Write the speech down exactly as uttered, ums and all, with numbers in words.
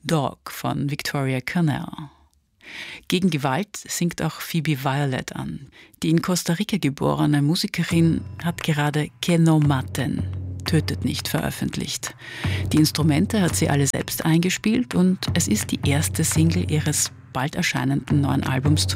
Dog von Victoria Cornell. Gegen Gewalt singt auch Phoebe Violet an. Die in Costa Rica geborene Musikerin hat gerade Que no maten, tötet nicht, veröffentlicht. Die Instrumente hat sie alle selbst eingespielt und es ist die erste Single ihres bald erscheinenden neuen Albums